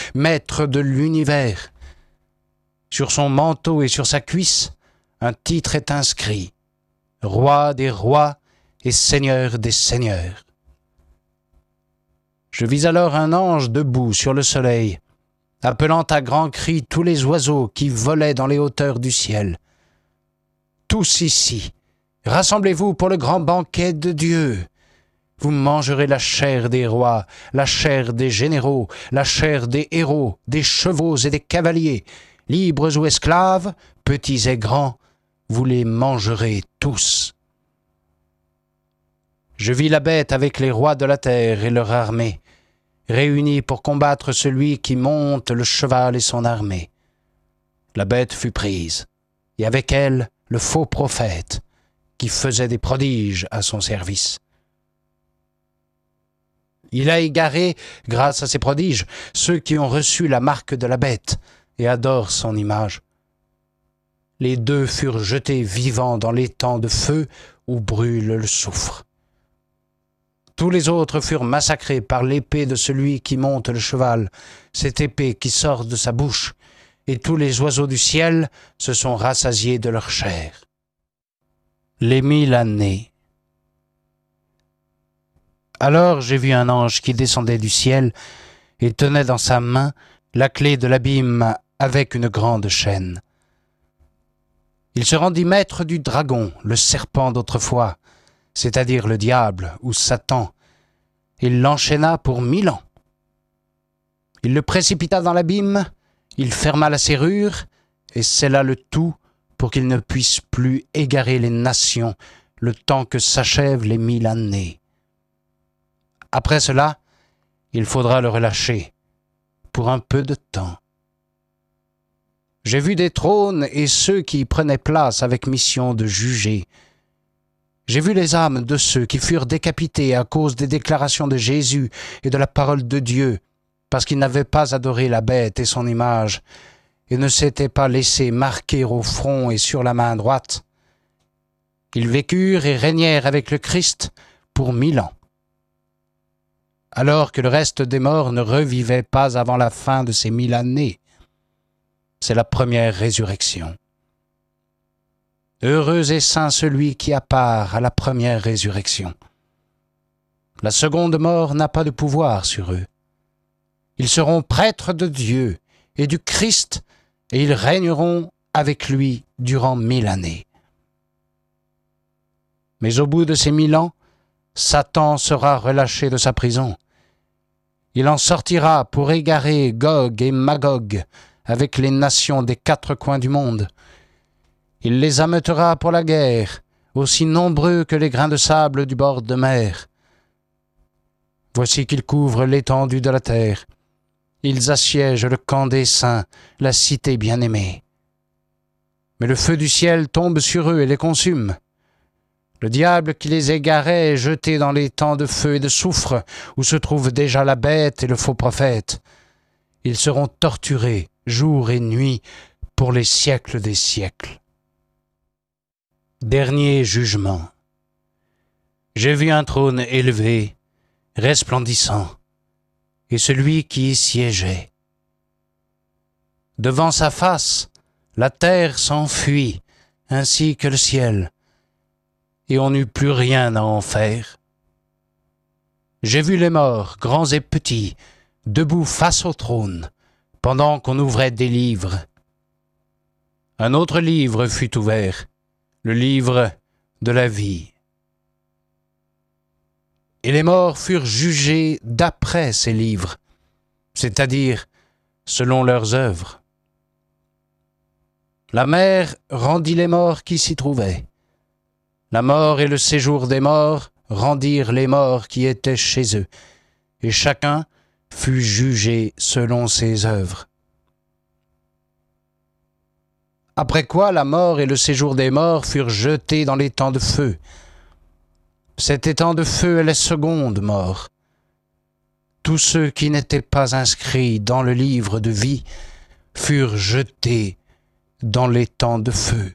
maître de l'univers. Sur son manteau et sur sa cuisse, un titre est inscrit, Roi des rois et Seigneur des seigneurs. Je vis alors un ange debout sur le soleil, appelant à grands cris tous les oiseaux qui volaient dans les hauteurs du ciel. Tous ici, rassemblez-vous pour le grand banquet de Dieu. Vous mangerez la chair des rois, la chair des généraux, la chair des héros, des chevaux et des cavaliers, libres ou esclaves, petits et grands, vous les mangerez tous. Je vis la bête avec les rois de la terre et leur armée, réunis pour combattre celui qui monte le cheval et son armée. La bête fut prise, et avec elle le faux prophète, qui faisait des prodiges à son service. Il a égaré, grâce à ses prodiges, ceux qui ont reçu la marque de la bête et adorent son image. Les deux furent jetés vivants dans l'étang de feu où brûle le soufre. Tous les autres furent massacrés par l'épée de celui qui monte le cheval, cette épée qui sort de sa bouche, et tous les oiseaux du ciel se sont rassasiés de leur chair. Les 1000 années. Alors j'ai vu un ange qui descendait du ciel et tenait dans sa main la clé de l'abîme avec une grande chaîne. Il se rendit maître du dragon, le serpent d'autrefois, c'est-à-dire le diable ou Satan. Il l'enchaîna pour 1000 ans. Il le précipita dans l'abîme, il ferma la serrure et scella le tout pour qu'il ne puisse plus égarer les nations le temps que s'achèvent les 1000 années. Après cela, il faudra le relâcher pour un peu de temps. J'ai vu des trônes et ceux qui y prenaient place avec mission de juger. J'ai vu les âmes de ceux qui furent décapités à cause des déclarations de Jésus et de la parole de Dieu, parce qu'ils n'avaient pas adoré la bête et son image, et ne s'étaient pas laissés marquer au front et sur la main droite. Ils vécurent et régnèrent avec le Christ pour 1000 ans. Alors que le reste des morts ne revivait pas avant la fin de ces 1000 années. C'est la première résurrection. Heureux et saint celui qui a part à la première résurrection. La seconde mort n'a pas de pouvoir sur eux. Ils seront prêtres de Dieu et du Christ, et ils régneront avec lui durant 1000 années. Mais au bout de ces 1000 ans, Satan sera relâché de sa prison. Il en sortira pour égarer Gog et Magog avec les nations des 4 coins du monde. Il les ameutera pour la guerre, aussi nombreux que les grains de sable du bord de mer. Voici qu'ils couvrent l'étendue de la terre. Ils assiègent le camp des saints, la cité bien-aimée. Mais le feu du ciel tombe sur eux et les consume. Le diable qui les égarait est jeté dans les temps de feu et de soufre, où se trouvent déjà la bête et le faux prophète. Ils seront torturés jour et nuit pour les siècles des siècles. Dernier jugement. J'ai vu un trône élevé, resplendissant, et celui qui y siégeait. Devant sa face, la terre s'enfuit, ainsi que le ciel, et on n'eut plus rien à en faire. J'ai vu les morts, grands et petits, debout face au trône, pendant qu'on ouvrait des livres. Un autre livre fut ouvert, le livre de la vie. Et les morts furent jugés d'après ces livres, c'est-à-dire selon leurs œuvres. La mer rendit les morts qui s'y trouvaient. La mort et le séjour des morts rendirent les morts qui étaient chez eux, et chacun fut jugé selon ses œuvres. Après quoi la mort et le séjour des morts furent jetés dans l'étang de feu. Cet étang de feu est la seconde mort. Tous ceux qui n'étaient pas inscrits dans le livre de vie furent jetés dans l'étang de feu.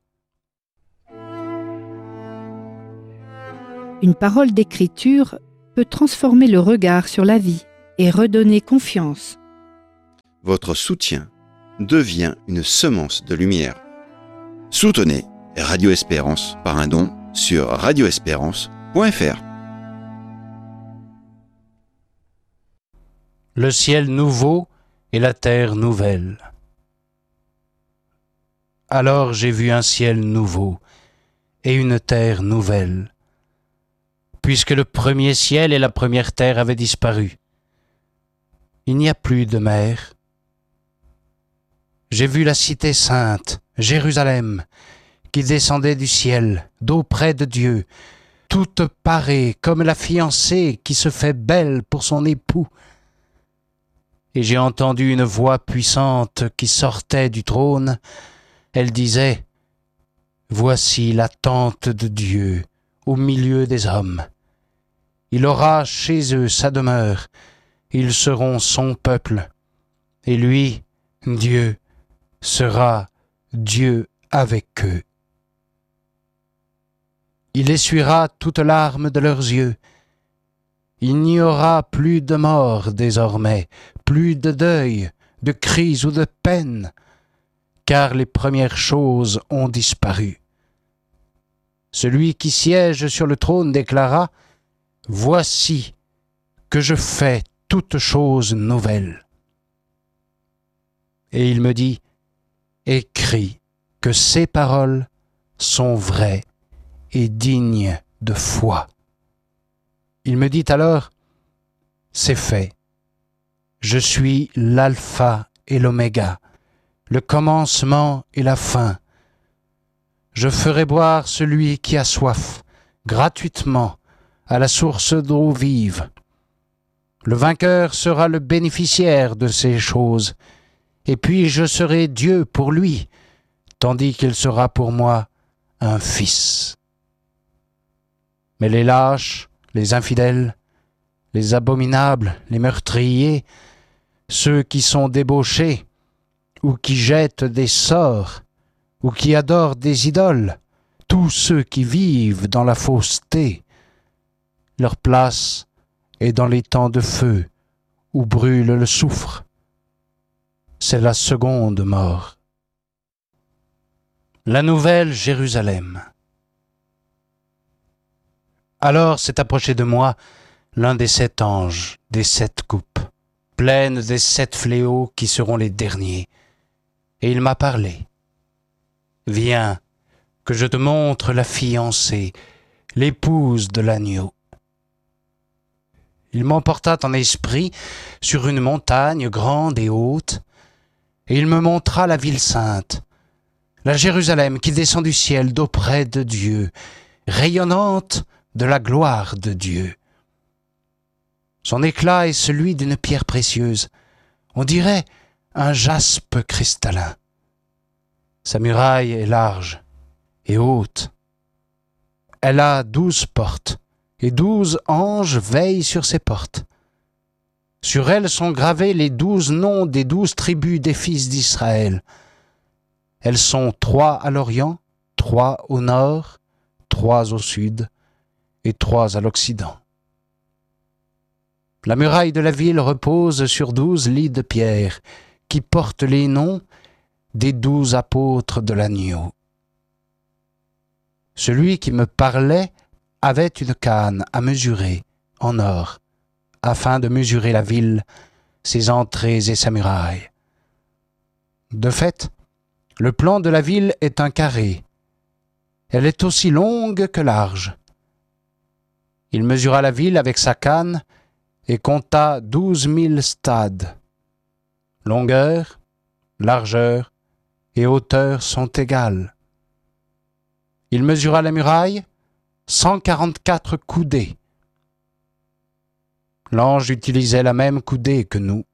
Une parole d'écriture peut transformer le regard sur la vie et redonner confiance. votre soutien devient une semence de lumière. Soutenez Radio Espérance par un don sur radioespérance.fr. Le ciel nouveau et la terre nouvelle. Alors j'ai vu un ciel nouveau et une terre nouvelle, puisque le premier ciel et la première terre avaient disparu. Il n'y a plus de mer. J'ai vu la cité sainte, Jérusalem, qui descendait du ciel, d'auprès de Dieu, toute parée comme la fiancée qui se fait belle pour son époux. Et j'ai entendu une voix puissante qui sortait du trône. Elle disait : « Voici la tente de Dieu au milieu des hommes. Il aura chez eux sa demeure, ils seront son peuple, et lui, Dieu, sera Dieu avec eux. Il essuiera toute larme de leurs yeux. Il n'y aura plus de mort désormais, plus de deuil, de cris ou de peine, car les premières choses ont disparu. Celui qui siège sur le trône déclara : « Voici que je fais toutes choses nouvelles. » Et il me dit : « Écris que ces paroles sont vraies et dignes de foi. » Il me dit alors : « C'est fait. Je suis l'alpha et l'oméga, le commencement et la fin. Je ferai boire celui qui a soif, gratuitement, à la source d'eau vive. Le vainqueur sera le bénéficiaire de ces choses, et puis je serai Dieu pour lui, tandis qu'il sera pour moi un fils. Mais les lâches, les infidèles, les abominables, les meurtriers, ceux qui sont débauchés, ou qui jettent des sorts, ou qui adorent des idoles, tous ceux qui vivent dans la fausseté, leur place est dans les temps de feu, où brûle le soufre. C'est la seconde mort. La nouvelle Jérusalem. Alors s'est approché de moi l'un des 7 anges, des 7 coupes, pleines des 7 fléaux qui seront les derniers. Et il m'a parlé. Viens, que je te montre la fiancée, l'épouse de l'agneau. Il m'emporta en esprit sur une montagne grande et haute, et il me montra la ville sainte, la Jérusalem qui descend du ciel d'auprès de Dieu, rayonnante de la gloire de Dieu. Son éclat est celui d'une pierre précieuse, on dirait un jaspe cristallin. Sa muraille est large et haute. Elle a 12 portes, et 12 anges veillent sur ces portes. Sur elles sont gravés les 12 noms des 12 tribus des fils d'Israël. Elles sont 3 à l'Orient, 3 au nord, 3 au sud et 3 à l'Occident. La muraille de la ville repose sur 12 lits de pierre qui portent les noms des 12 apôtres de l'agneau. Celui qui me parlait avait une canne à mesurer en or, afin de mesurer la ville, ses entrées et sa muraille. De fait, le plan de la ville est un carré. Elle est aussi longue que large. Il mesura la ville avec sa canne et compta 12 000 stades. Longueur, largeur et hauteur sont égales. Il mesura la muraille, 144 coudées. L'ange utilisait la même coudée que nous.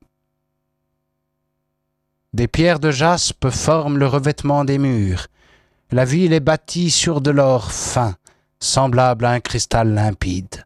Des pierres de jaspe forment le revêtement des murs. La ville est bâtie sur de l'or fin, semblable à un cristal limpide.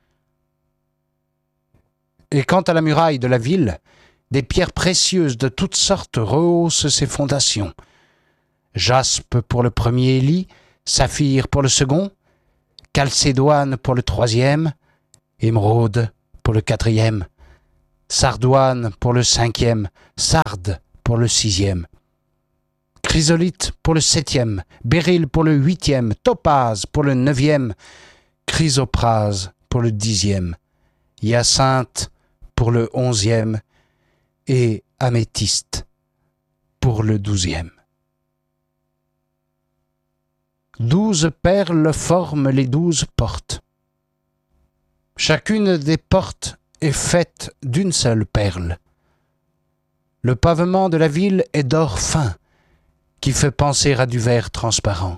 Et quant à la muraille de la ville, des pierres précieuses de toutes sortes rehaussent ses fondations. Jaspe pour le premier lit, saphir pour le second, chalcédoine pour le troisième, émeraude pour le quatrième, sardoine pour le 5e, sarde pour le 6e, chrysolite pour le 7e, béryl pour le 8e, topaze pour le 9e, chrysoprase pour le 10e, hyacinthe pour le 11e et améthyste pour le 12e. 12 perles forment les 12 portes. Chacune des portes est faite d'une seule perle. Le pavement de la ville est d'or fin, qui fait penser à du verre transparent.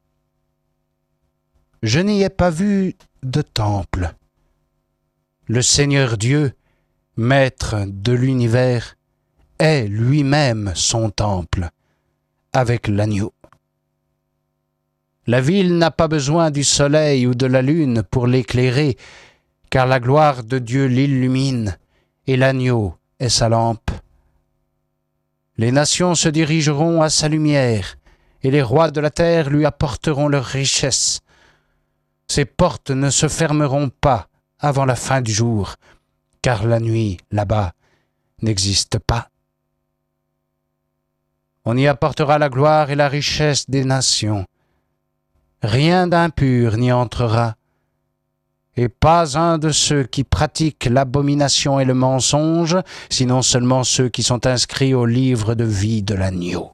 Je n'y ai pas vu de temple. Le Seigneur Dieu, maître de l'univers, est lui-même son temple, avec l'agneau. La ville n'a pas besoin du soleil ou de la lune pour l'éclairer, car la gloire de Dieu l'illumine, et l'agneau est sa lampe. Les nations se dirigeront à sa lumière, et les rois de la terre lui apporteront leurs richesses. Ses portes ne se fermeront pas avant la fin du jour, car la nuit, là-bas, n'existe pas. On y apportera la gloire et la richesse des nations. Rien d'impur n'y entrera, et pas un de ceux qui pratiquent l'abomination et le mensonge, sinon seulement ceux qui sont inscrits au livre de vie de l'agneau.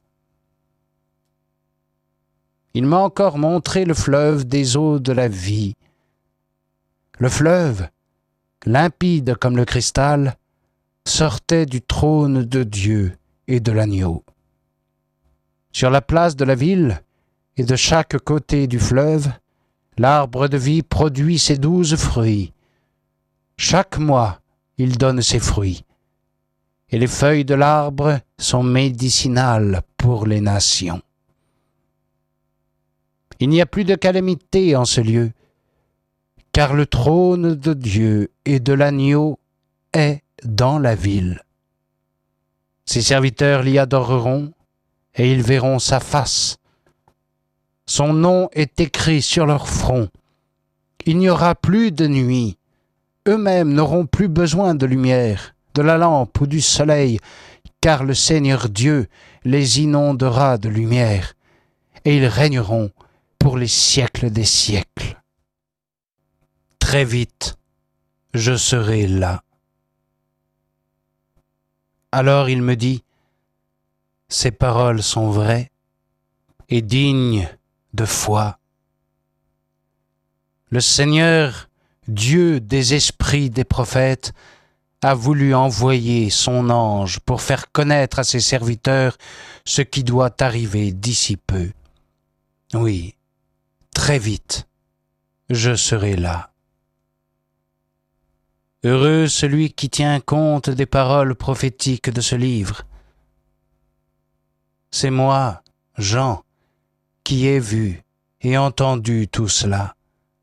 Il m'a encore montré le fleuve des eaux de la vie. Le fleuve, limpide comme le cristal, sortait du trône de Dieu et de l'agneau. Sur la place de la ville et de chaque côté du fleuve, l'arbre de vie produit ses 12 fruits. Chaque mois, il donne ses fruits. Et les feuilles de l'arbre sont médicinales pour les nations. Il n'y a plus de calamité en ce lieu, car le trône de Dieu et de l'agneau est dans la ville. Ses serviteurs l'y adoreront, et ils verront sa face. Son nom est écrit sur leur front. Il n'y aura plus de nuit. Eux-mêmes n'auront plus besoin de lumière, de la lampe ou du soleil, car le Seigneur Dieu les inondera de lumière, et ils régneront pour les siècles des siècles. Très vite, je serai là. Alors il me dit, ces paroles sont vraies et dignes de foi. Le Seigneur, Dieu des esprits des prophètes, a voulu envoyer son ange pour faire connaître à ses serviteurs ce qui doit arriver d'ici peu. Oui, très vite, je serai là. Heureux celui qui tient compte des paroles prophétiques de ce livre. C'est moi, Jean, qui ai vu et entendu tout cela.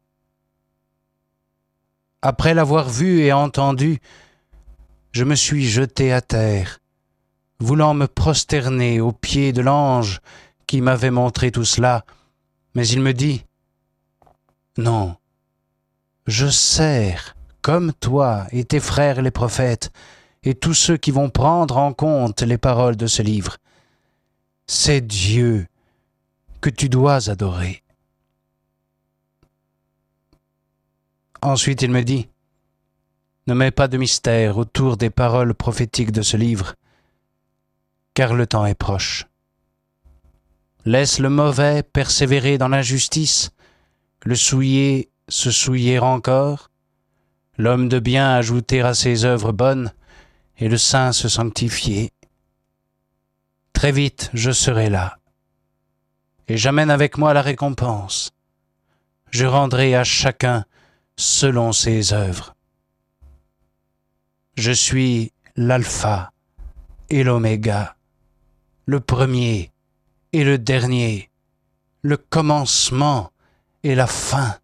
Après l'avoir vu et entendu, je me suis jeté à terre, voulant me prosterner aux pieds de l'ange qui m'avait montré tout cela, mais il me dit, « Non, je sers, comme toi et tes frères les prophètes, et tous ceux qui vont prendre en compte les paroles de ce livre. C'est Dieu que tu dois adorer. » Ensuite il me dit, « Ne mets pas de mystère autour des paroles prophétiques de ce livre, car le temps est proche. Laisse le mauvais persévérer dans l'injustice, le souillé se souiller encore, l'homme de bien ajouter à ses œuvres bonnes, et le saint se sanctifier. Très vite je serai là, et j'amène avec moi la récompense. Je rendrai à chacun selon ses œuvres. Je suis l'alpha et l'oméga, le premier et le dernier, le commencement et la fin.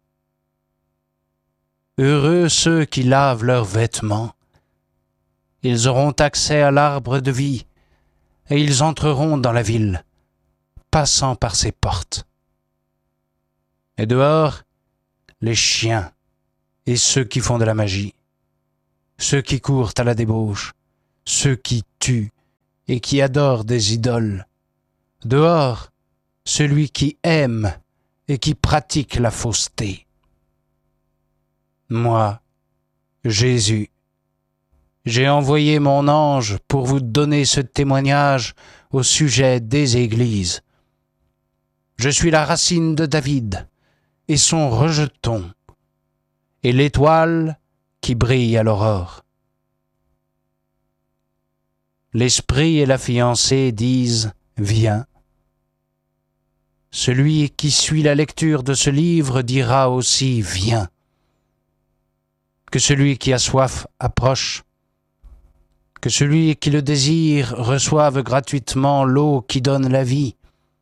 Heureux ceux qui lavent leurs vêtements. Ils auront accès à l'arbre de vie, et ils entreront dans la ville, passant par ses portes. Et dehors, les chiens et ceux qui font de la magie. ceux qui courent à la débauche, ceux qui tuent et qui adorent des idoles. Dehors, celui qui aime et qui pratique la fausseté. Moi, Jésus, j'ai envoyé mon ange pour vous donner ce témoignage au sujet des églises. Je suis la racine de David et son rejeton, et l'étoile qui brille à l'aurore. L'esprit et la fiancée disent « Viens ». Celui qui suit la lecture de ce livre dira aussi « Viens ». Que celui qui a soif approche, que celui qui le désire reçoive gratuitement l'eau qui donne la vie.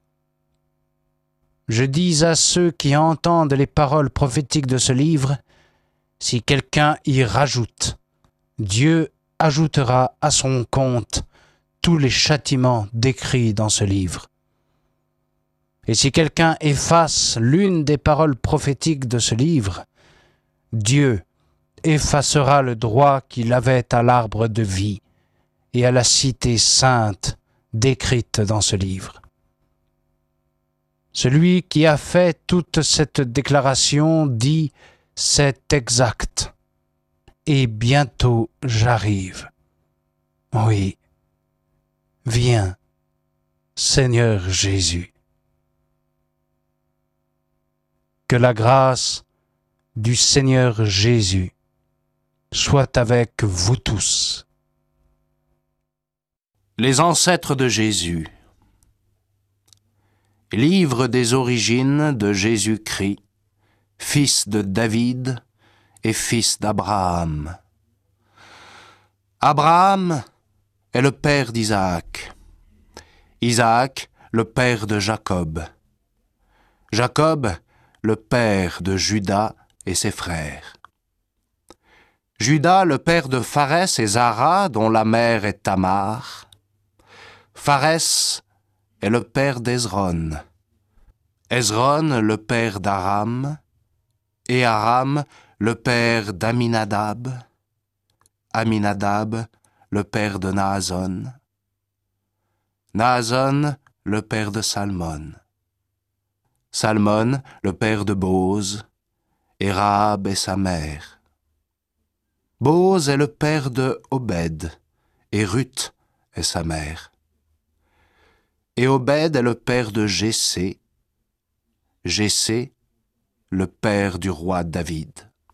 Je dis à ceux qui entendent les paroles prophétiques de ce livre, si quelqu'un y rajoute, Dieu ajoutera à son compte tous les châtiments décrits dans ce livre. Et si quelqu'un efface l'une des paroles prophétiques de ce livre, Dieu effacera le droit qu'il avait à l'arbre de vie et à la cité sainte décrite dans ce livre. Celui qui a fait toute cette déclaration dit « C'est exact, et bientôt j'arrive. » Oui, viens, Seigneur Jésus. Que la grâce du Seigneur Jésus soit avec vous tous. Les ancêtres de Jésus. Livre des origines de Jésus-Christ, fils de David et fils d'Abraham. Abraham est le père d'Isaac. Isaac, le père de Jacob. Jacob, le père de Juda et ses frères. Juda, le père de Pharès et Zara, dont la mère est Tamar. Pharès est le père d'Hezron. Hezron, le père d'Aram. Et Aram, le père d'Aminadab. Aminadab, le père de Nahason. Nahason, le père de Salmon. Salmon, le père de Boz, et Rahab est sa mère. Boz est le père de Obed, et Ruth est sa mère. Et Obed est le père de Jessé, Jessé, le père du roi David.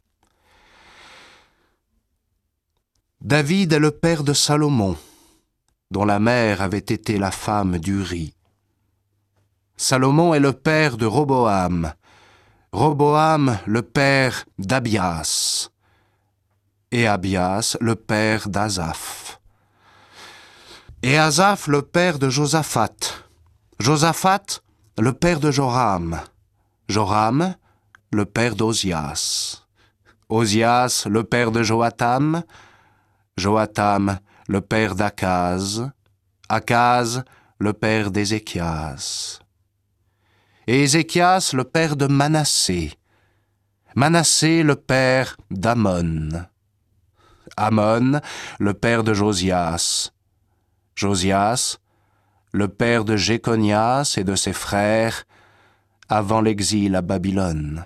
David est le père de Salomon, dont la mère avait été la femme d'Uri. Salomon est le père de Roboam, Roboam le père d'Abias, et Abias le père d'Azaph. Et Azaph le père de Josaphat, Josaphat le père de Joram, Joram le père d'Ozias, Ozias le père de Joatam, Joatam le père d'Akaz, Akaz le père d'Ézéchias. Et Ézéchias le père de Manassé, Manassé le père d'Amon, Amon le père de Josias, Josias le père de Jéconias et de ses frères avant l'exil à Babylone.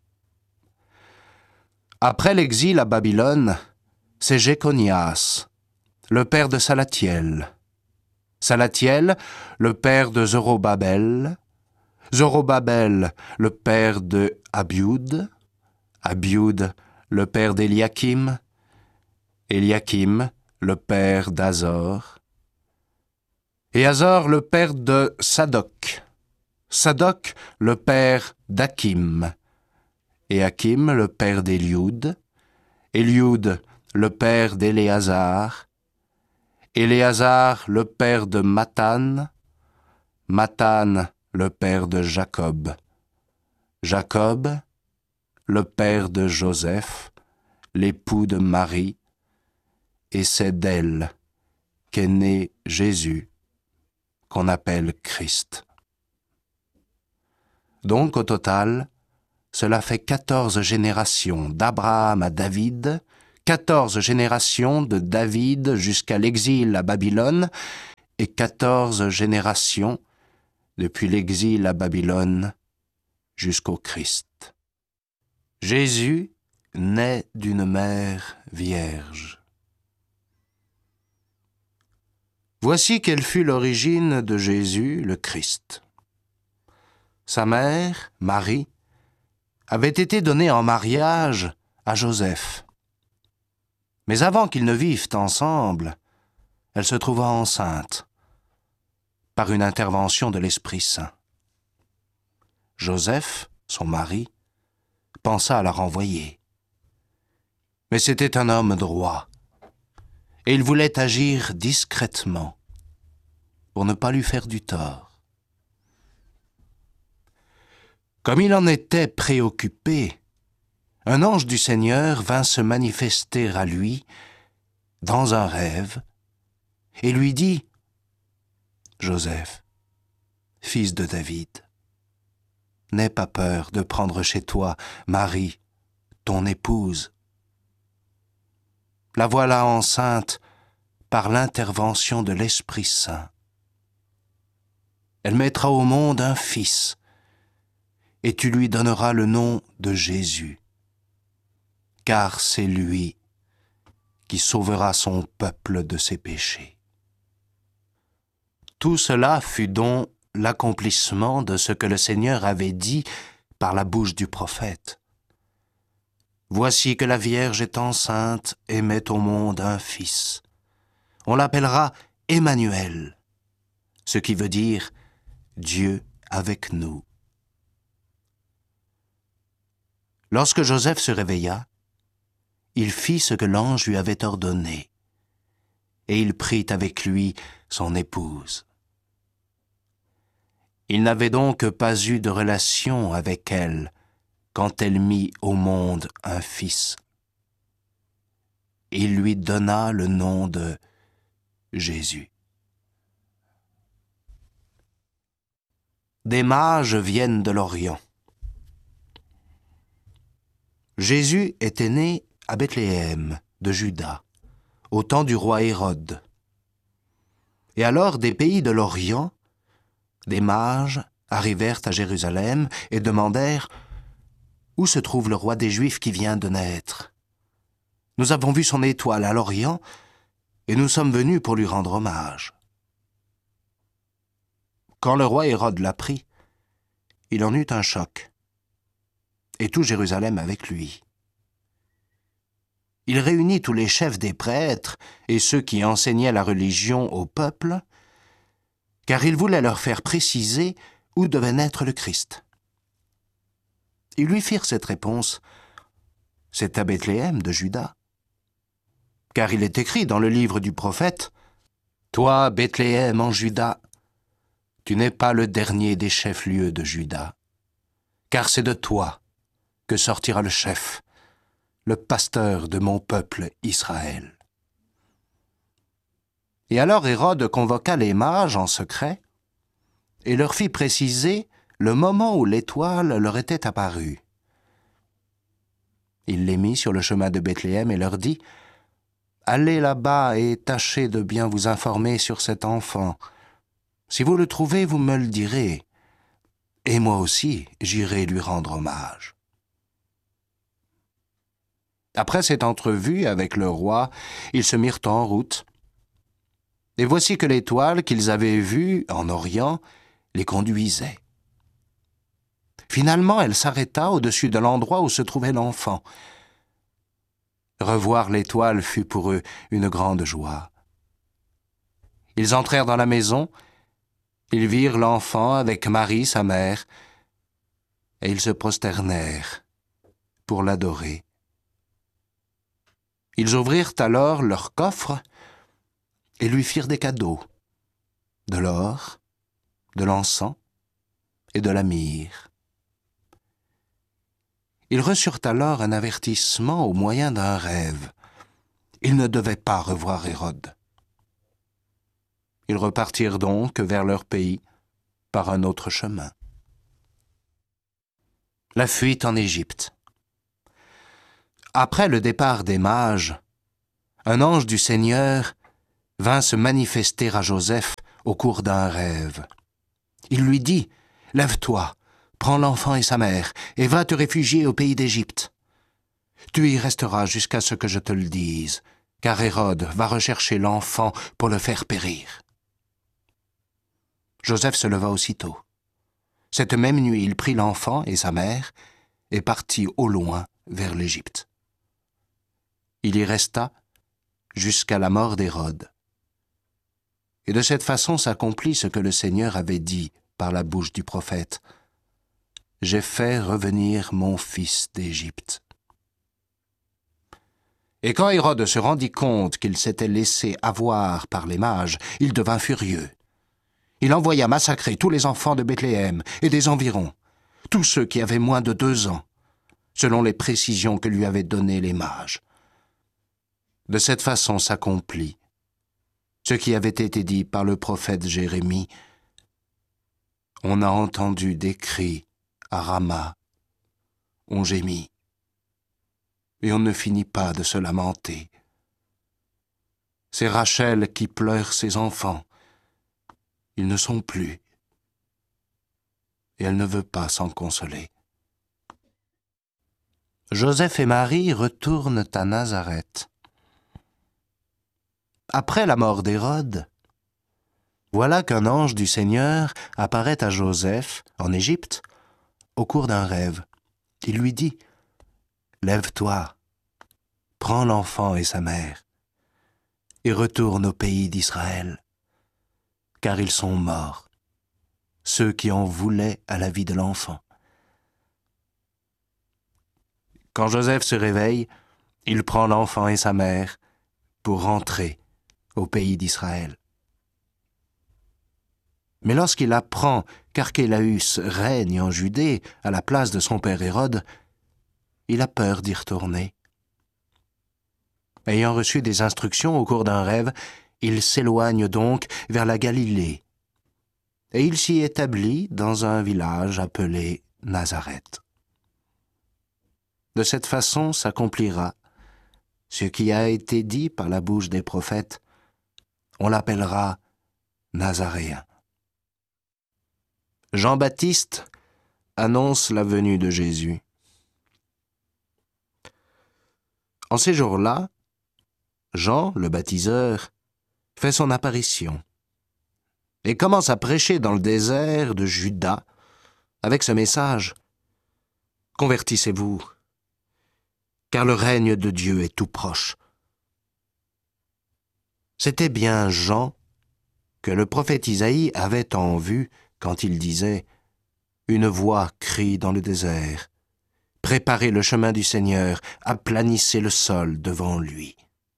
Après l'exil à Babylone, c'est Jéconias, le père de Salatiel, Salatiel le père de Zorobabel, Zorobabel, le père de Abiud, Abiud, le père d'Éliakim, Éliakim, le père d'Azor, et Azor, le père de Sadoc, Sadoc, le père d'Akim, et Akim, le père d'Éliud, Éliud, le père d'Éléazar, Éléazar, le père de Mathan, Mathan, le père de Jacob, Jacob, le père de Joseph, l'époux de Marie, et c'est d'elle qu'est né Jésus, qu'on appelle Christ. Donc au total, cela fait 14 générations d'Abraham à David, 14 générations de David jusqu'à l'exil à Babylone et 14 générations depuis l'exil à Babylone jusqu'au Christ. Jésus naît d'une mère vierge. Voici quelle fut l'origine de Jésus, le Christ. Sa mère, Marie, avait été donnée en mariage à Joseph. Mais avant qu'ils ne vivent ensemble, elle se trouva enceinte par une intervention de l'Esprit Saint. Joseph, son mari, pensa à la renvoyer. Mais c'était un homme droit, et il voulait agir discrètement pour ne pas lui faire du tort. Comme il en était préoccupé, un ange du Seigneur vint se manifester à lui dans un rêve et lui dit : « Joseph, fils de David, n'aie pas peur de prendre chez toi Marie, ton épouse. La voilà enceinte par l'intervention de l'Esprit Saint. Elle mettra au monde un fils, et tu lui donneras le nom de Jésus, car c'est lui qui sauvera son peuple de ses péchés. » Tout cela fut donc l'accomplissement de ce que le Seigneur avait dit par la bouche du prophète. Voici que la Vierge est enceinte et met au monde un fils. On l'appellera Emmanuel, ce qui veut dire Dieu avec nous. Lorsque Joseph se réveilla, il fit ce que l'ange lui avait ordonné, et il prit avec lui son épouse. Il n'avait donc pas eu de relation avec elle quand elle mit au monde un fils. Il lui donna le nom de Jésus. Des mages viennent de l'Orient. Jésus était né à Bethléem, de Juda, au temps du roi Hérode. Et alors des pays de l'Orient, des mages arrivèrent à Jérusalem et demandèrent : « Où se trouve le roi des Juifs qui vient de naître ? Nous avons vu son étoile à l'Orient et nous sommes venus pour lui rendre hommage. » Quand le roi Hérode l'apprit, il en eut un choc, et tout Jérusalem avec lui. Il réunit tous les chefs des prêtres et ceux qui enseignaient la religion au peuple, car il voulait leur faire préciser où devait naître le Christ. Ils lui firent cette réponse : « C'est à Bethléem de Juda. » Car il est écrit dans le livre du prophète : « Toi, Bethléem en Juda, tu n'es pas le dernier des chefs-lieux de Juda, car c'est de toi que sortira le chef, le pasteur de mon peuple Israël. » Et alors Hérode convoqua les mages en secret et leur fit préciser le moment où l'étoile leur était apparue. Il les mit sur le chemin de Bethléem et leur dit : « Allez là-bas et tâchez de bien vous informer sur cet enfant. Si vous le trouvez, vous me le direz, et moi aussi j'irai lui rendre hommage. » Après cette entrevue avec le roi, ils se mirent en route. Et voici que l'étoile qu'ils avaient vue en Orient les conduisait. Finalement, elle s'arrêta au-dessus de l'endroit où se trouvait l'enfant. Revoir l'étoile fut pour eux une grande joie. Ils entrèrent dans la maison, ils virent l'enfant avec Marie, sa mère, et ils se prosternèrent pour l'adorer. Ils ouvrirent alors leur coffre et lui firent des cadeaux, de l'or, de l'encens et de la myrrhe. Ils reçurent alors un avertissement au moyen d'un rêve. Ils ne devaient pas revoir Hérode. Ils repartirent donc vers leur pays par un autre chemin. La fuite en Égypte. Après le départ des mages, un ange du Seigneur vint se manifester à Joseph au cours d'un rêve. Il lui dit « Lève-toi, prends l'enfant et sa mère, et va te réfugier au pays d'Égypte. Tu y resteras jusqu'à ce que je te le dise, car Hérode va rechercher l'enfant pour le faire périr. » Joseph se leva aussitôt. Cette même nuit, il prit l'enfant et sa mère et partit au loin vers l'Égypte. Il y resta jusqu'à la mort d'Hérode. Et de cette façon s'accomplit ce que le Seigneur avait dit par la bouche du prophète. « J'ai fait revenir mon fils d'Égypte. » Et quand Hérode se rendit compte qu'il s'était laissé avoir par les mages, il devint furieux. Il envoya massacrer tous les enfants de Bethléem et des environs, tous ceux qui avaient moins de 2 ans, selon les précisions que lui avaient données les mages. De cette façon s'accomplit ce qui avait été dit par le prophète Jérémie. On a entendu des cris à Rama, on gémit, et on ne finit pas de se lamenter. C'est Rachel qui pleure ses enfants. Ils ne sont plus, et elle ne veut pas s'en consoler. Joseph et Marie retournent à Nazareth. Après la mort d'Hérode, voilà qu'un ange du Seigneur apparaît à Joseph, en Égypte, au cours d'un rêve. Il lui dit « Lève-toi, prends l'enfant et sa mère, et retourne au pays d'Israël, car ils sont morts, ceux qui en voulaient à la vie de l'enfant. » Quand Joseph se réveille, il prend l'enfant et sa mère pour rentrer au pays d'Israël. Mais lorsqu'il apprend qu'Archélaüs règne en Judée à la place de son père Hérode, il a peur d'y retourner. Ayant reçu des instructions au cours d'un rêve, il s'éloigne donc vers la Galilée, et il s'y établit dans un village appelé Nazareth. De cette façon s'accomplira ce qui a été dit par la bouche des prophètes. On l'appellera Nazaréen. Jean-Baptiste annonce la venue de Jésus. En ces jours-là, Jean, le baptiseur, fait son apparition et commence à prêcher dans le désert de Juda avec ce message « Convertissez-vous, car le règne de Dieu est tout proche. » C'était bien Jean que le prophète Isaïe avait en vue quand il disait « Une voix crie dans le désert, préparez le chemin du Seigneur, aplanissez le sol devant lui. »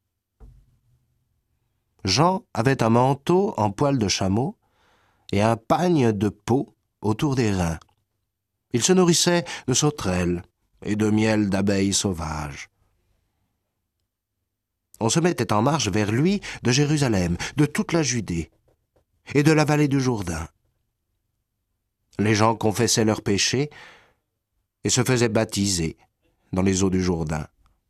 Jean avait un manteau en poil de chameau et un pagne de peau autour des reins. Il se nourrissait de sauterelles et de miel d'abeilles sauvages. On se mettait en marche vers lui de Jérusalem, de toute la Judée et de la vallée du Jourdain. Les gens confessaient leurs péchés et se faisaient baptiser dans les eaux du Jourdain.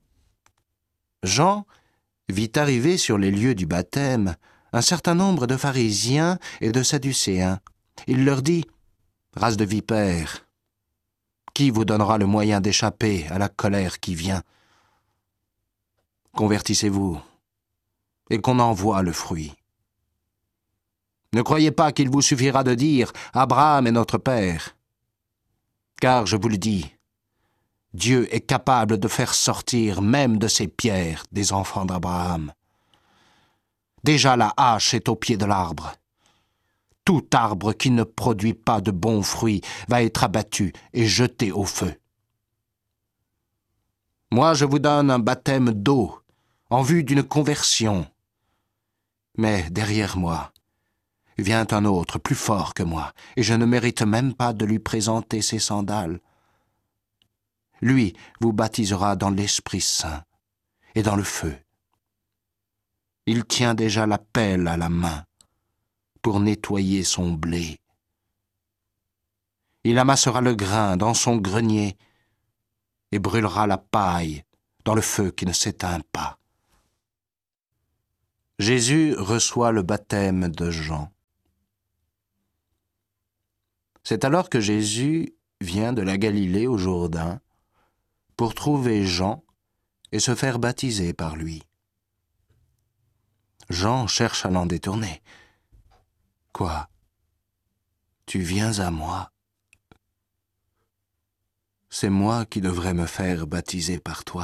Jean vit arriver sur les lieux du baptême un certain nombre de pharisiens et de sadducéens. Il leur dit « Race de vipères, qui vous donnera le moyen d'échapper à la colère qui vient ? Convertissez-vous, et qu'on en voie le fruit. Ne croyez pas qu'il vous suffira de dire « Abraham est notre Père », car je vous le dis, Dieu est capable de faire sortir même de ces pierres des enfants d'Abraham. Déjà la hache est au pied de l'arbre. Tout arbre qui ne produit pas de bons fruits va être abattu et jeté au feu. Moi, je vous donne un baptême d'eau en vue d'une conversion. Mais derrière moi vient un autre plus fort que moi, et je ne mérite même pas de lui présenter ses sandales. Lui vous baptisera dans l'Esprit Saint et dans le feu. Il tient déjà la pelle à la main pour nettoyer son blé. Il amassera le grain dans son grenier et brûlera la paille dans le feu qui ne s'éteint pas. Jésus reçoit le baptême de Jean. C'est alors que Jésus vient de la Galilée au Jourdain pour trouver Jean et se faire baptiser par lui. Jean cherche à l'en détourner. « Quoi ? Tu viens à moi ? C'est moi qui devrais me faire baptiser par toi. »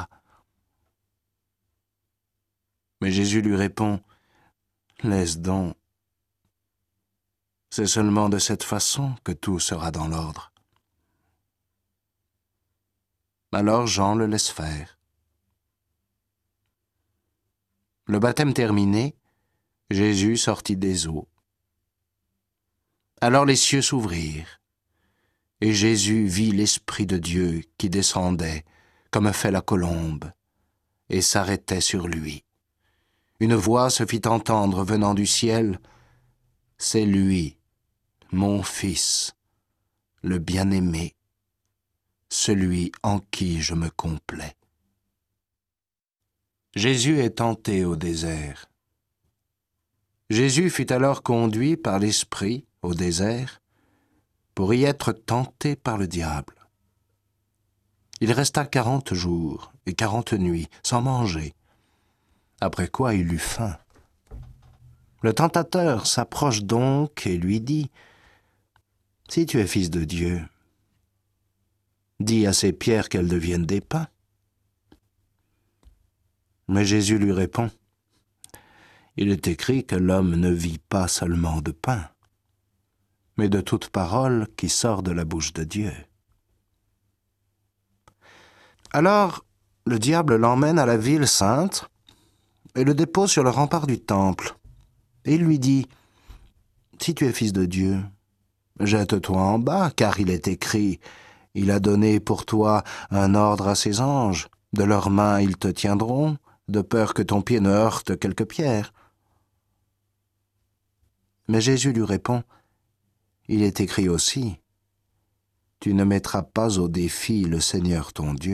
Mais Jésus lui répond, « Laisse donc. C'est seulement de cette façon que tout sera dans l'ordre. » Alors Jean le laisse faire. Le baptême terminé, Jésus sortit des eaux. Alors les cieux s'ouvrirent, et Jésus vit l'Esprit de Dieu qui descendait, comme fait la colombe, et s'arrêtait sur lui. Une voix se fit entendre venant du ciel, « C'est lui, mon Fils, le bien-aimé, celui en qui je me complais. » Jésus est tenté au désert. Jésus fut alors conduit par l'Esprit au désert pour y être tenté par le diable. Il resta 40 jours et 40 nuits sans manger, après quoi il eut faim. Le tentateur s'approche donc et lui dit, « Si tu es fils de Dieu, dis à ces pierres qu'elles deviennent des pains. » Mais Jésus lui répond, « Il est écrit que l'homme ne vit pas seulement de pain, mais de toute parole qui sort de la bouche de Dieu. » Alors, le diable l'emmène à la ville sainte et le dépose sur le rempart du temple. Et il lui dit, « Si tu es fils de Dieu, jette-toi en bas, car il est écrit, « Il a donné pour toi un ordre à ses anges, de leurs mains ils te tiendront, de peur que ton pied ne heurte quelque pierre. » Mais Jésus lui répond, « Il est écrit aussi, « Tu ne mettras pas au défi le Seigneur ton Dieu. »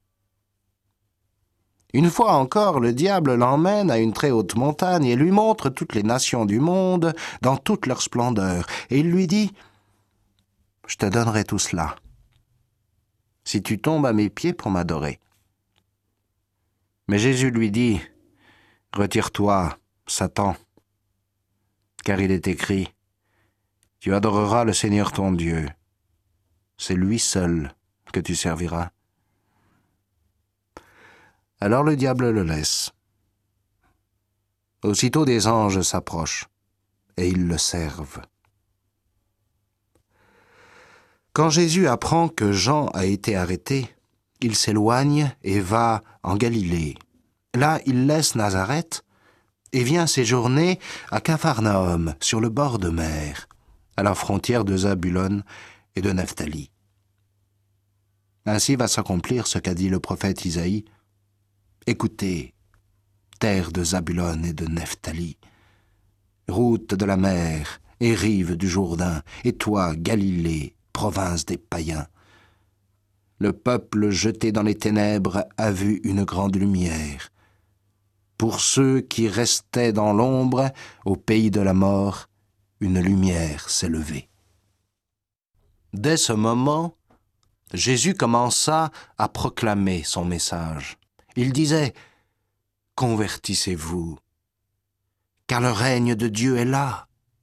Une fois encore, le diable l'emmène à une très haute montagne et lui montre toutes les nations du monde dans toute leur splendeur. Et il lui dit, « Je te donnerai tout cela, si tu tombes à mes pieds pour m'adorer. » Mais Jésus lui dit, « Retire-toi, Satan, car il est écrit, « Tu adoreras le Seigneur ton Dieu, c'est lui seul que tu serviras. » Alors le diable le laisse. Aussitôt des anges s'approchent, et ils le servent. Quand Jésus apprend que Jean a été arrêté, il s'éloigne et va en Galilée. Là, il laisse Nazareth et vient séjourner à Capharnaüm, sur le bord de mer, à la frontière de Zabulon et de Nephtali. Ainsi va s'accomplir ce qu'a dit le prophète Isaïe. « Écoutez, terre de Zabulon et de Nephtali, route de la mer et rive du Jourdain, et toi, Galilée, province des païens. Le peuple jeté dans les ténèbres a vu une grande lumière. Pour ceux qui restaient dans l'ombre, au pays de la mort, une lumière s'est levée. » Dès ce moment, Jésus commença à proclamer son message. Il disait, « Convertissez-vous, car le règne de Dieu est là. »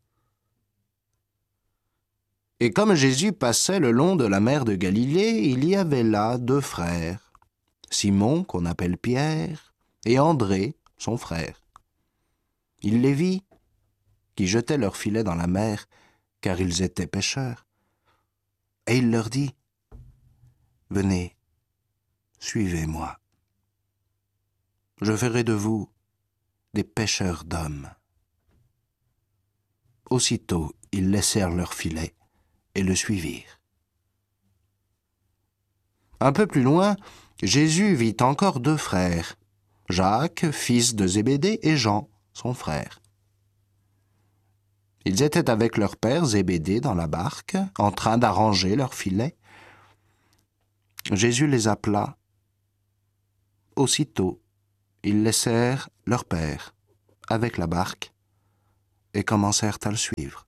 Et comme Jésus passait le long de la mer de Galilée, il y avait là 2 frères, Simon, qu'on appelle Pierre, et André, son frère. Il les vit, qui jetaient leurs filets dans la mer, car ils étaient pêcheurs. Et il leur dit, « Venez, suivez-moi. Je ferai de vous des pêcheurs d'hommes. » Aussitôt, ils laissèrent leurs filets et le suivirent. Un peu plus loin, Jésus vit encore 2 frères, Jacques, fils de Zébédée, et Jean, son frère. Ils étaient avec leur père Zébédée dans la barque, en train d'arranger leurs filets. Jésus les appela. aussitôt, ils laissèrent leur père avec la barque et commencèrent à le suivre.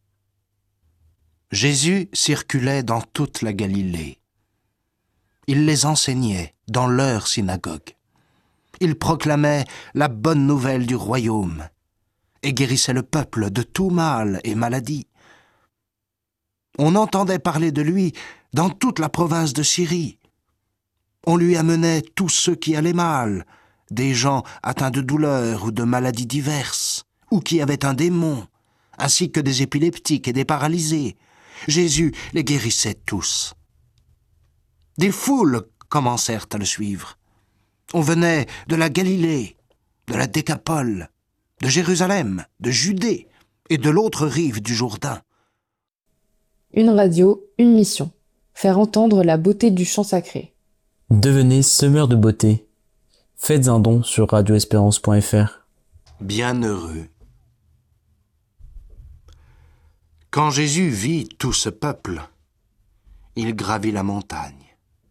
Jésus circulait dans toute la Galilée. Il les enseignait dans leur synagogue. Il proclamait la bonne nouvelle du royaume et guérissait le peuple de tout mal et maladie. On entendait parler de lui dans toute la province de Syrie. On lui amenait tous ceux qui allaient mal, des gens atteints de douleurs ou de maladies diverses, ou qui avaient un démon, ainsi que des épileptiques et des paralysés. Jésus les guérissait tous. Des foules commencèrent à le suivre. On venait de la Galilée, de la Décapole, de Jérusalem, de Judée et de l'autre rive du Jourdain. Une radio, une mission. Faire entendre la beauté du chant sacré. Devenez semeur de beauté. Faites un don sur radioespérance.fr. Bienheureux. Quand Jésus vit tout ce peuple, il gravit la montagne.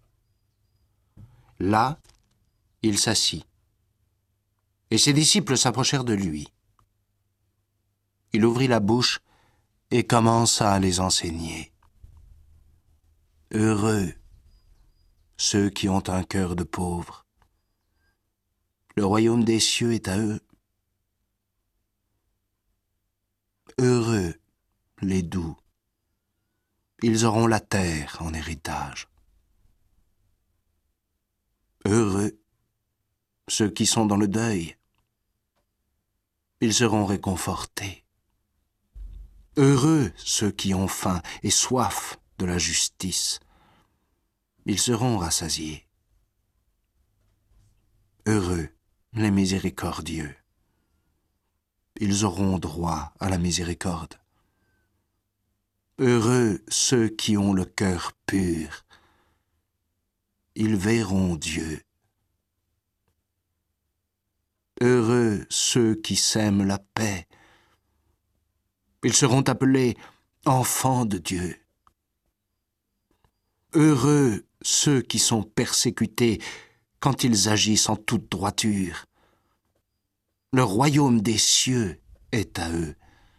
Là, il s'assit, et ses disciples s'approchèrent de lui. Il ouvrit la bouche et commença à les enseigner. Heureux ceux qui ont un cœur de pauvre. Le royaume des cieux est à eux. Heureux les doux, ils auront la terre en héritage. Heureux ceux qui sont dans le deuil, ils seront réconfortés. Heureux ceux qui ont faim et soif de la justice, ils seront rassasiés. Heureux les miséricordieux, ils auront droit à la miséricorde. Heureux ceux qui ont le cœur pur, ils verront Dieu. Heureux ceux qui sèment la paix, ils seront appelés enfants de Dieu. Heureux ceux qui sont persécutés quand ils agissent en toute droiture. Le royaume des cieux est à eux.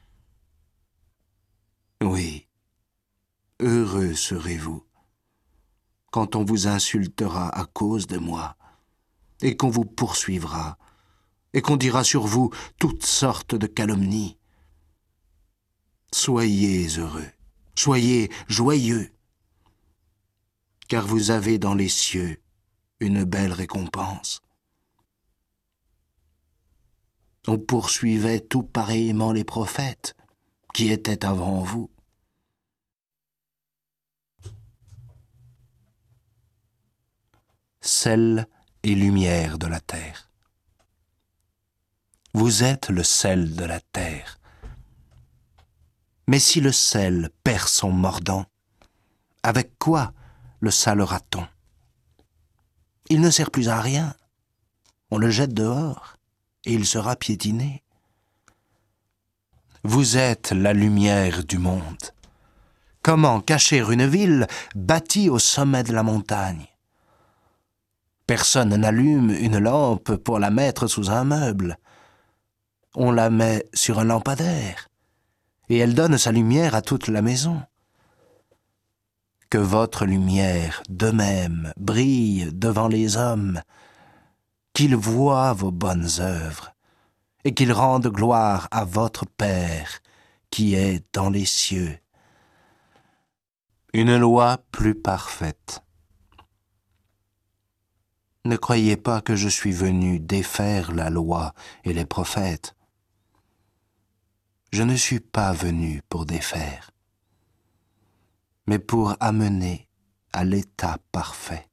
Oui, heureux serez-vous quand on vous insultera à cause de moi, et qu'on vous poursuivra, et qu'on dira sur vous toutes sortes de calomnies. Soyez heureux, soyez joyeux, car vous avez dans les cieux une belle récompense. On poursuivait tout pareillement les prophètes qui étaient avant vous. Sel et lumière de la terre. Vous êtes le sel de la terre. Mais si le sel perd son mordant, avec quoi le salera-t-on? Il ne sert plus à rien. On le jette dehors et il sera piétiné. Vous êtes la lumière du monde. Comment cacher une ville bâtie au sommet de la montagne? Personne n'allume une lampe pour la mettre sous un meuble. On la met sur un lampadaire, et elle donne sa lumière à toute la maison. Que votre lumière, de même, brille devant les hommes, qu'ils voient vos bonnes œuvres, et qu'ils rendent gloire à votre Père qui est dans les cieux. Une loi plus parfaite. Ne croyez pas que je suis venu défaire la loi et les prophètes. Je ne suis pas venu pour défaire, mais pour amener à l'état parfait.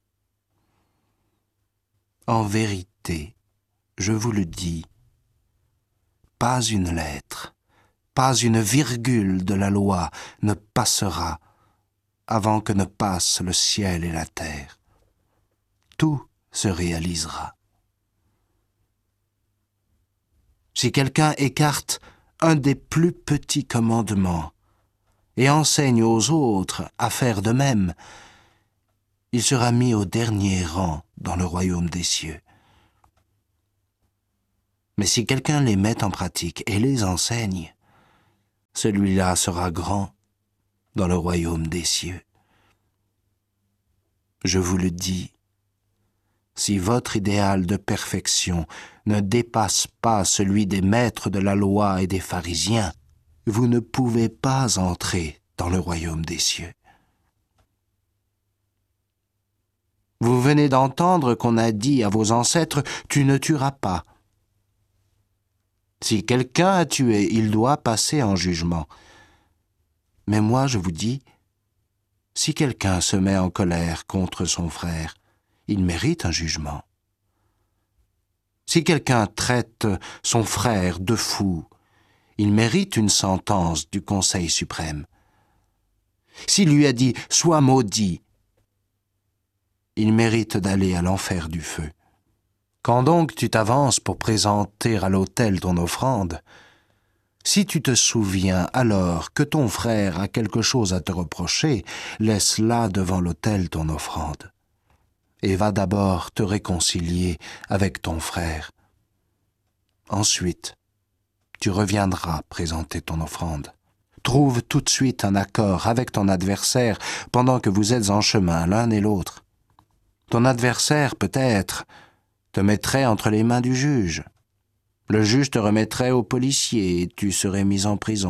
En vérité, je vous le dis, pas une lettre, pas une virgule de la loi ne passera avant que ne passent le ciel et la terre. Tout se réalisera. Si quelqu'un écarte un des plus petits commandements et enseigne aux autres à faire de même, il sera mis au dernier rang dans le royaume des cieux. Mais si quelqu'un les met en pratique et les enseigne, celui-là sera grand dans le royaume des cieux. Je vous le dis, si votre idéal de perfection ne dépasse pas celui des maîtres de la loi et des pharisiens, vous ne pouvez pas entrer dans le royaume des cieux. Vous venez d'entendre qu'on a dit à vos ancêtres « Tu ne tueras pas ». Si quelqu'un a tué, il doit passer en jugement. Mais moi, je vous dis, si quelqu'un se met en colère contre son frère, il mérite un jugement. Si quelqu'un traite son frère de fou, il mérite une sentence du Conseil suprême. S'il lui a dit « Sois maudit », il mérite d'aller à l'enfer du feu. Quand donc tu t'avances pour présenter à l'autel ton offrande, si tu te souviens alors que ton frère a quelque chose à te reprocher, laisse là devant l'autel ton offrande, et va d'abord te réconcilier avec ton frère. Ensuite, tu reviendras présenter ton offrande. Trouve tout de suite un accord avec ton adversaire pendant que vous êtes en chemin l'un et l'autre. Ton adversaire, peut-être, te mettrait entre les mains du juge. Le juge te remettrait au policier et tu serais mis en prison.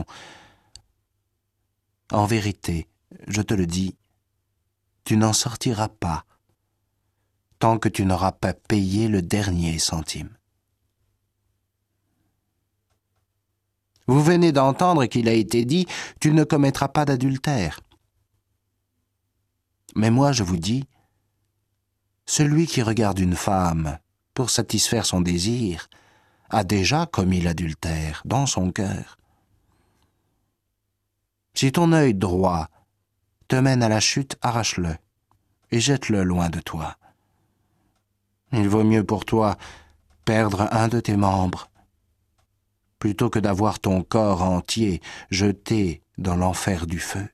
En vérité, je te le dis, tu n'en sortiras pas tant que tu n'auras pas payé le dernier centime. Vous venez d'entendre qu'il a été dit « Tu ne commettras pas d'adultère ». Mais moi, je vous dis, celui qui regarde une femme pour satisfaire son désir a déjà commis l'adultère dans son cœur. Si ton œil droit te mène à la chute, arrache-le et jette-le loin de toi. Il vaut mieux pour toi perdre un de tes membres plutôt que d'avoir ton corps entier jeté dans l'enfer du feu.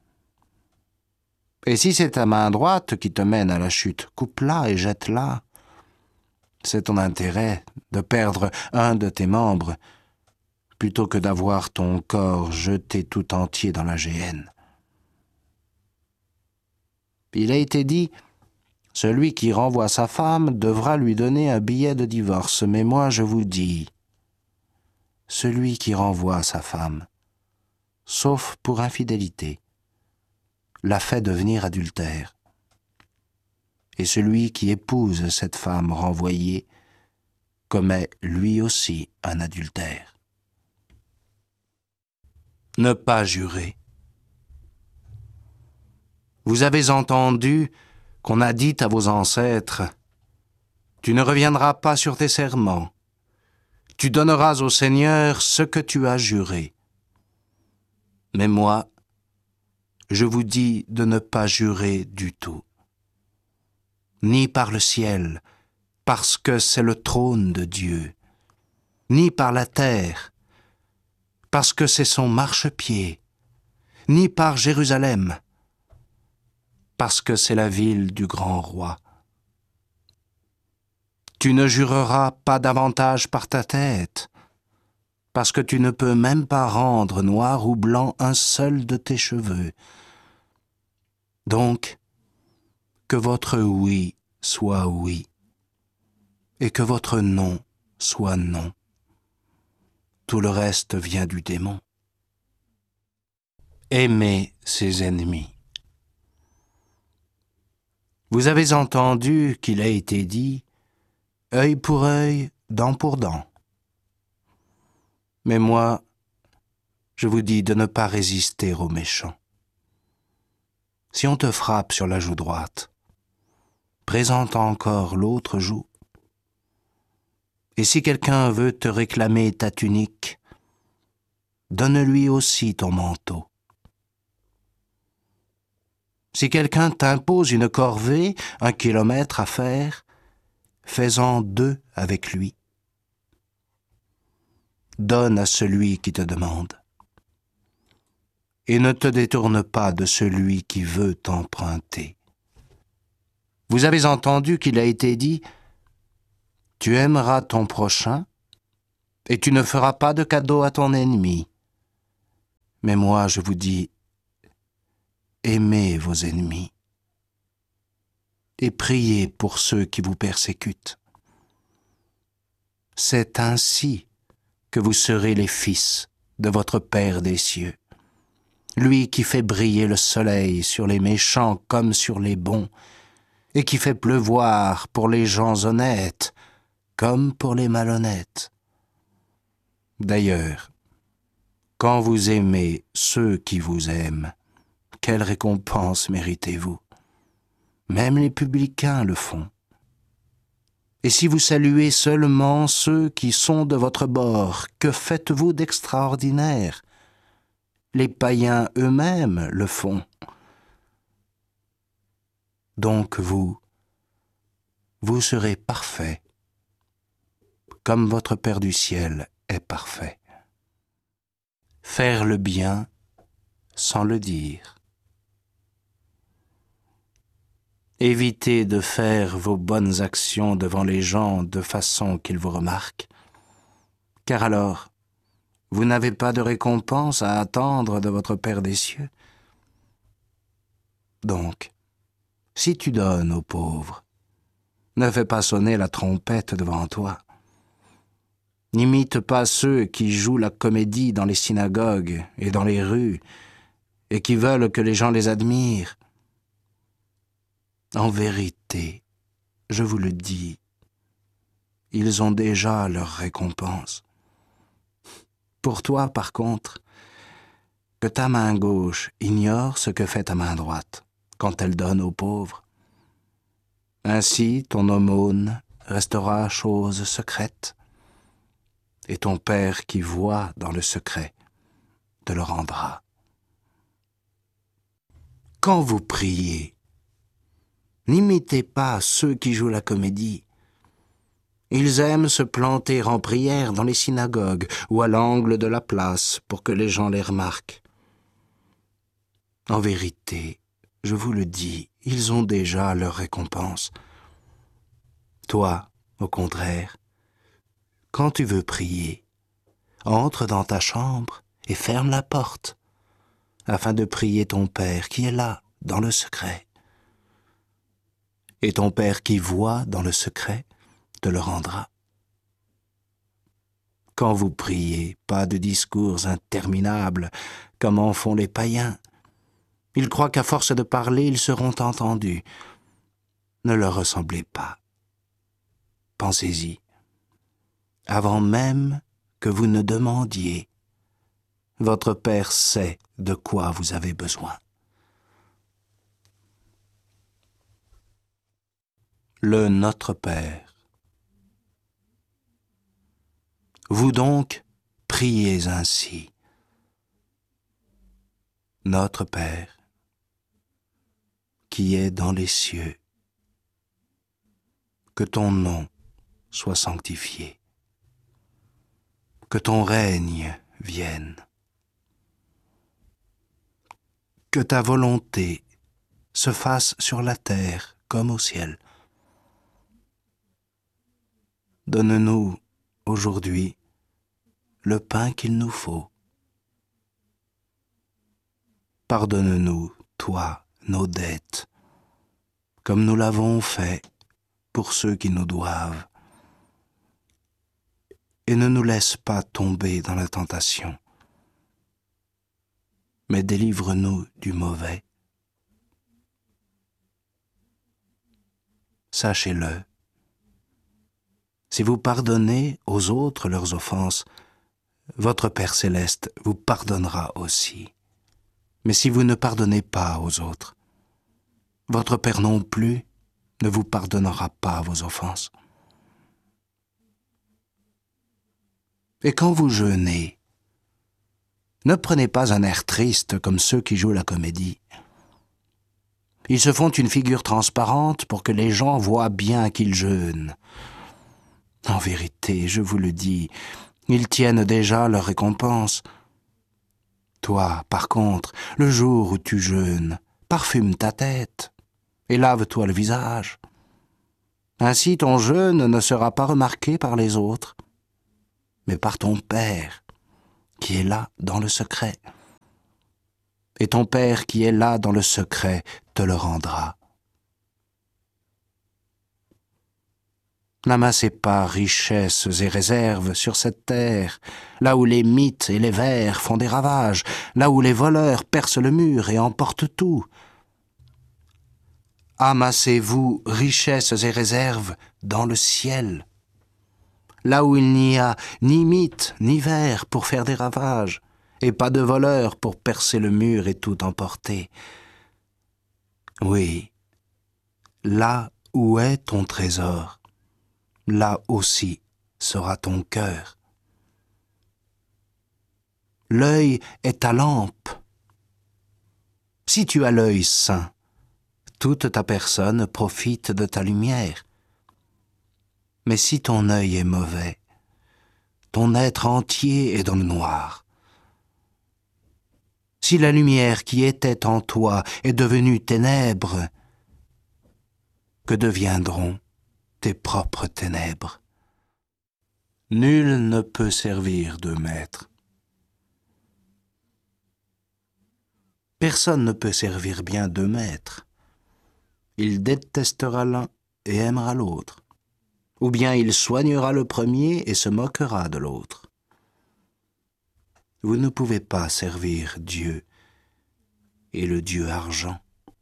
Et si c'est ta main droite qui te mène à la chute, coupe-la et jette-la. C'est ton intérêt de perdre un de tes membres plutôt que d'avoir ton corps jeté tout entier dans la géhenne. Il a été dit, celui qui renvoie sa femme devra lui donner un billet de divorce, mais moi je vous dis, celui qui renvoie sa femme, sauf pour infidélité, la fait devenir adultère. Et celui qui épouse cette femme renvoyée commet lui aussi un adultère. Ne pas jurer. Vous avez entendu qu'on a dit à vos ancêtres « Tu ne reviendras pas sur tes serments. Tu donneras au Seigneur ce que tu as juré. » Mais moi, je vous dis de ne pas jurer du tout. Ni par le ciel, parce que c'est le trône de Dieu, ni par la terre, parce que c'est son marchepied, ni par Jérusalem, parce que c'est la ville du grand roi. Tu ne jureras pas davantage par ta tête, parce que tu ne peux même pas rendre noir ou blanc un seul de tes cheveux. Donc, que votre oui soit oui, et que votre non soit non. Tout le reste vient du démon. Aimez ses ennemis. Vous avez entendu qu'il a été dit « œil pour œil, dent pour dent ». Mais moi, je vous dis de ne pas résister aux méchants. Si on te frappe sur la joue droite, présente encore l'autre joue. Et si quelqu'un veut te réclamer ta tunique, donne-lui aussi ton manteau. Si quelqu'un t'impose une corvée, 1 kilomètre à faire, fais-en 2 avec lui. Donne à celui qui te demande. Et ne te détourne pas de celui qui veut t'emprunter. Vous avez entendu qu'il a été dit « Tu aimeras ton prochain et tu ne feras pas de cadeau à ton ennemi. » Mais moi, je vous dis « Aimez vos ennemis et priez pour ceux qui vous persécutent. C'est ainsi que vous serez les fils de votre Père des cieux, lui qui fait briller le soleil sur les méchants comme sur les bons, et qui fait pleuvoir pour les gens honnêtes comme pour les malhonnêtes. D'ailleurs, quand vous aimez ceux qui vous aiment, quelle récompense méritez-vous? Même les publicains le font. Et si vous saluez seulement ceux qui sont de votre bord, que faites-vous d'extraordinaire? Les païens eux-mêmes le font. Donc vous serez parfaits, comme votre Père du ciel est parfait. Faire le bien sans le dire. Évitez de faire vos bonnes actions devant les gens de façon qu'ils vous remarquent, car alors, vous n'avez pas de récompense à attendre de votre Père des cieux. Donc, si tu donnes aux pauvres, ne fais pas sonner la trompette devant toi. N'imite pas ceux qui jouent la comédie dans les synagogues et dans les rues et qui veulent que les gens les admirent. En vérité, je vous le dis, ils ont déjà leur récompense. Pour toi, par contre, que ta main gauche ignore ce que fait ta main droite quand elle donne aux pauvres. Ainsi, ton aumône restera chose secrète, et ton Père qui voit dans le secret te le rendra. Quand vous priez, n'imitez pas ceux qui jouent la comédie. Ils aiment se planter en prière dans les synagogues ou à l'angle de la place pour que les gens les remarquent. En vérité, je vous le dis, ils ont déjà leur récompense. Toi, au contraire, quand tu veux prier, entre dans ta chambre et ferme la porte, afin de prier ton Père qui est là, dans le secret. Et ton Père qui voit dans le secret te le rendra. Quand vous priez, pas de discours interminables, comme en font les païens. Ils croient qu'à force de parler, ils seront entendus. Ne leur ressemblez pas. Pensez-y. Avant même que vous ne demandiez, votre Père sait de quoi vous avez besoin. Le Notre Père. Vous donc, priez ainsi. Notre Père, qui est dans les cieux, que ton nom soit sanctifié, que ton règne vienne, que ta volonté se fasse sur la terre comme au ciel. Donne-nous aujourd'hui le pain qu'il nous faut. Pardonne-nous, toi, nos dettes, comme nous l'avons fait pour ceux qui nous doivent. Et ne nous laisse pas tomber dans la tentation, mais délivre-nous du mauvais. Sachez-le, si vous pardonnez aux autres leurs offenses, votre Père céleste vous pardonnera aussi. Mais si vous ne pardonnez pas aux autres, votre Père non plus ne vous pardonnera pas vos offenses. Et quand vous jeûnez, ne prenez pas un air triste comme ceux qui jouent la comédie. Ils se font une figure transparente pour que les gens voient bien qu'ils jeûnent. En vérité, je vous le dis, ils tiennent déjà leur récompense. Toi, par contre, le jour où tu jeûnes, parfume ta tête et lave-toi le visage. Ainsi ton jeûne ne sera pas remarqué par les autres, mais par ton Père, qui est là dans le secret. Et ton Père qui est là dans le secret te le rendra. N'amassez pas richesses et réserves sur cette terre, là où les mythes et les vers font des ravages, là où les voleurs percent le mur et emportent tout. Amassez-vous richesses et réserves dans le ciel, là où il n'y a ni mythes ni vers pour faire des ravages, et pas de voleurs pour percer le mur et tout emporter. Oui, là où est ton trésor, là aussi sera ton cœur. L'œil est ta lampe. Si tu as l'œil sain, toute ta personne profite de ta lumière. Mais si ton œil est mauvais, ton être entier est dans le noir. Si la lumière qui était en toi est devenue ténèbres, que deviendront tes propres ténèbres? Nul ne peut servir deux maîtres. Personne ne peut servir bien deux maîtres. Il détestera l'un et aimera l'autre. Ou bien il soignera le premier et se moquera de l'autre. Vous ne pouvez pas servir Dieu et le Dieu argent.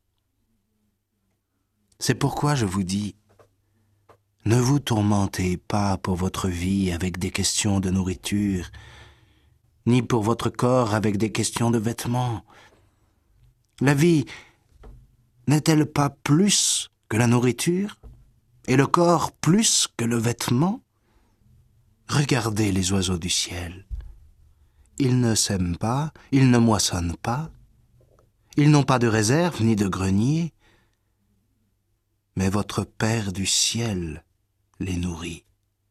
C'est pourquoi je vous dis, ne vous tourmentez pas pour votre vie avec des questions de nourriture, ni pour votre corps avec des questions de vêtements. La vie n'est-elle pas plus que la nourriture, et le corps plus que le vêtement? Regardez les oiseaux du ciel. Ils ne sèment pas, ils ne moissonnent pas, ils n'ont pas de réserve ni de grenier, mais votre Père du ciel les nourrit.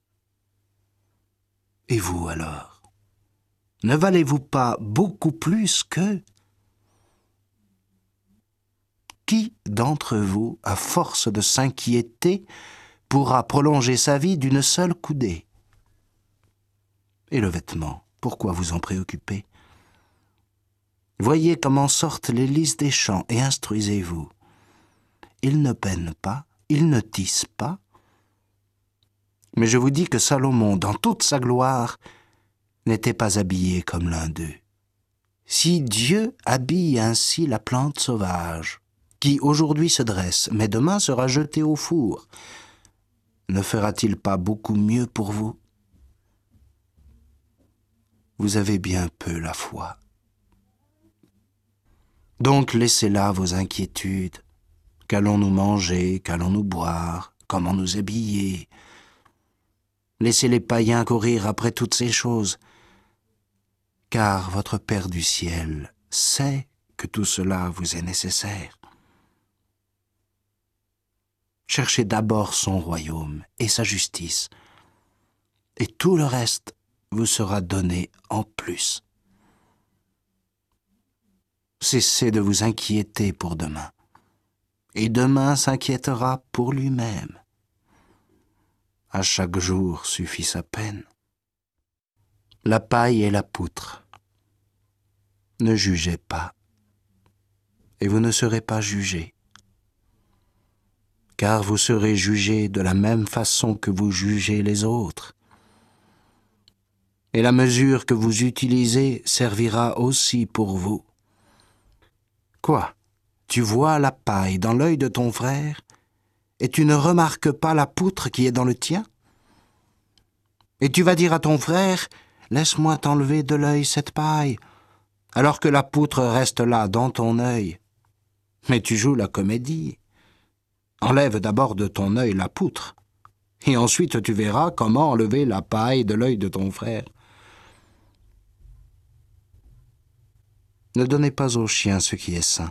Et vous alors, ne valez-vous pas beaucoup plus qu'eux? Qui d'entre vous, à force de s'inquiéter, pourra prolonger sa vie d'une seule coudée? Et le vêtement, pourquoi vous en préoccuper? Voyez comment sortent les lys des champs et instruisez-vous. Ils ne peinent pas, ils ne tissent pas. Mais je vous dis que Salomon, dans toute sa gloire, n'était pas habillé comme l'un d'eux. Si Dieu habille ainsi la plante sauvage, qui aujourd'hui se dresse, mais demain sera jetée au four, ne fera-t-il pas beaucoup mieux pour vous? Vous avez bien peu la foi. Donc laissez là vos inquiétudes. Qu'allons-nous manger? Qu'allons-nous boire? Comment nous habiller? Laissez les païens courir après toutes ces choses, car votre Père du ciel sait que tout cela vous est nécessaire. Cherchez d'abord son royaume et sa justice, et tout le reste vous sera donné en plus. Cessez de vous inquiéter pour demain, et demain s'inquiétera pour lui-même. À chaque jour suffit sa peine. La paille et la poutre. Ne jugez pas, et vous ne serez pas jugés, car vous serez jugés de la même façon que vous jugez les autres. Et la mesure que vous utilisez servira aussi pour vous. Quoi? Tu vois la paille dans l'œil de ton frère, et tu ne remarques pas la poutre qui est dans le tien? Et tu vas dire à ton frère, « Laisse-moi t'enlever de l'œil cette paille », alors que la poutre reste là dans ton œil. Mais tu joues la comédie. Enlève d'abord de ton œil la poutre, et ensuite tu verras comment enlever la paille de l'œil de ton frère. Ne donnez pas aux chiens ce qui est sain.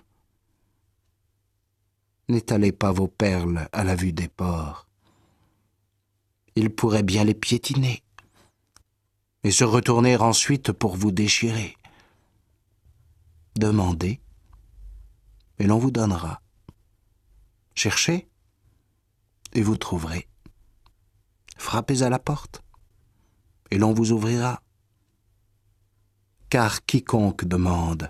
N'étalez pas vos perles à la vue des porcs. Ils pourraient bien les piétiner et se retourner ensuite pour vous déchirer. Demandez, et l'on vous donnera. Cherchez, et vous trouverez. Frappez à la porte, et l'on vous ouvrira. Car quiconque demande